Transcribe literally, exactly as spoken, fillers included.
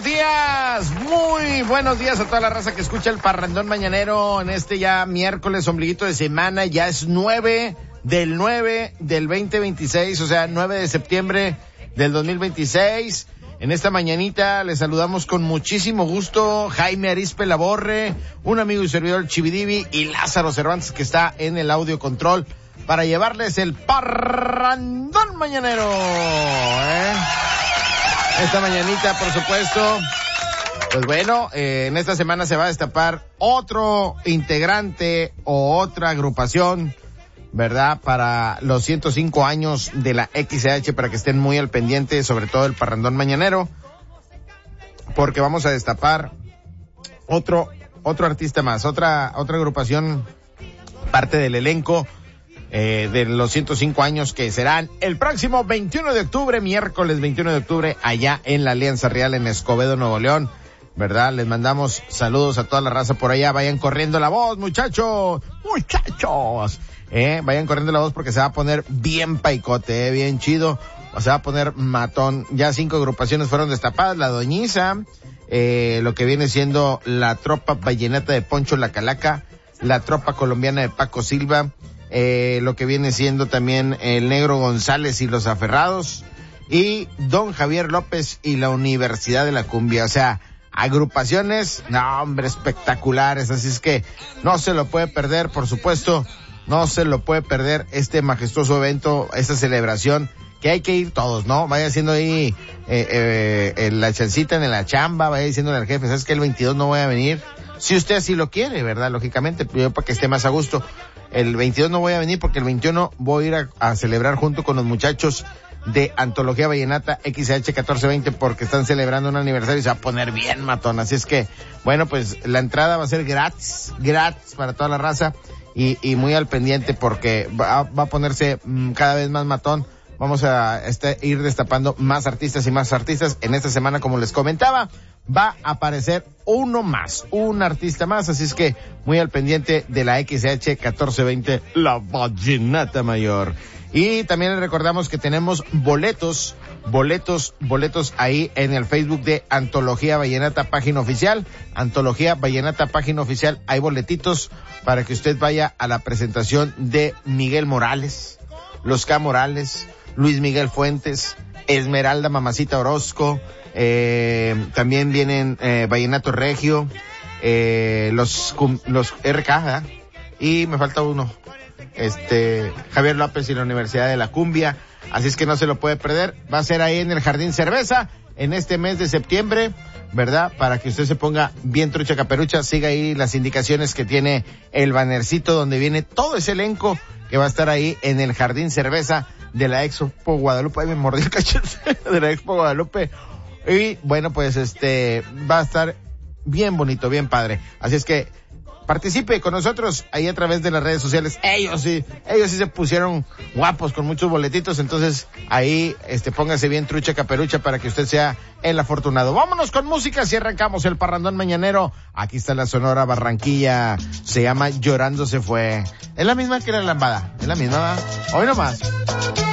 buenos días, muy buenos días a toda la raza que escucha el Parrandón Mañanero en este ya miércoles, ombliguito de semana. Ya es nueve del nueve del veinte veintiséis, o sea, nueve de septiembre del dos mil veintiséis. En esta mañanita les saludamos con muchísimo gusto Jaime Arizpe Laborre, un amigo y servidor Chividivi, y Lázaro Cervantes, que está en el audio control para llevarles el Parrandón Mañanero, ¿eh? Esta mañanita, por supuesto, pues bueno, eh, en esta semana se va a destapar otro integrante o otra agrupación, ¿verdad? Para los ciento cinco años de la X C H, para que estén muy al pendiente, sobre todo el Parrandón Mañanero, porque vamos a destapar otro, otro artista más, otra, otra agrupación, parte del elenco Eh, de los ciento cinco años, que serán el próximo veintiuno de octubre, miércoles veintiuno de octubre, allá en la Alianza Real en Escobedo, Nuevo León, ¿verdad? Les mandamos saludos a toda la raza por allá. Vayan corriendo la voz, muchachos, muchachos, eh, vayan corriendo la voz porque se va a poner bien paicote, eh, bien chido, o se va a poner matón. Ya cinco agrupaciones fueron destapadas: La Doñiza, eh, lo que viene siendo la Tropa Vallenata de Poncho La Calaca, la Tropa Colombiana de Paco Silva, Eh, lo que viene siendo también el Negro González y los Aferrados, y Don Javier López y la Universidad de la Cumbia. O sea, agrupaciones, no hombre, espectaculares. Así es que no se lo puede perder, por supuesto, no se lo puede perder este majestuoso evento, esta celebración, que hay que ir todos, ¿no? Vaya haciendo ahí eh, eh, eh, la chancita en la chamba, vaya diciéndole al jefe, ¿sabes qué? El veintidós no voy a venir. Si usted así lo quiere, ¿verdad? Lógicamente, yo para que esté más a gusto. El veintidós no voy a venir porque el veintiuno voy a ir a, a celebrar junto con los muchachos de Antología Vallenata X C H catorce veinte, porque están celebrando un aniversario y se va a poner bien matón. Así es que, bueno, pues la entrada va a ser gratis, gratis para toda la raza, y, y muy al pendiente porque va, va a ponerse mmm, cada vez más matón. Vamos a este, ir destapando más artistas y más artistas. En esta semana, como les comentaba, va a aparecer uno más, un artista más, así es que muy al pendiente de la X C H catorce veinte, la Vallenata Mayor. Y también les recordamos que tenemos boletos, boletos, boletos ahí en el Facebook de Antología Vallenata, página oficial, Antología Vallenata, página oficial. Hay boletitos para que usted vaya a la presentación de Miguel Morales, Los K. Morales, Luis Miguel Fuentes, Esmeralda Mamacita Orozco, eh, también vienen eh, Vallenato Regio, eh, los los R K, ¿eh? Y me falta uno, este Javier López y la Universidad de la Cumbia. Así es que no se lo puede perder. Va a ser ahí en el Jardín Cerveza en este mes de septiembre, ¿verdad? Para que usted se ponga bien trucha caperucha. Siga ahí las indicaciones que tiene el bannercito donde viene todo ese elenco que va a estar ahí en el Jardín Cerveza de la Expo Guadalupe. Ay, me mordí el cachete, de la Expo Guadalupe. Y bueno, pues este va a estar bien bonito, bien padre. Así es que participe con nosotros ahí a través de las redes sociales. Ellos sí, ellos sí se pusieron guapos con muchos boletitos. Entonces ahí este póngase bien trucha caperucha para que usted sea el afortunado. Vámonos con música, si arrancamos el Parrandón Mañanero. Aquí está la Sonora Barranquilla, se llama Llorando se fue. Es la misma que la lambada, es la misma, ¿verdad? Hoy nomás.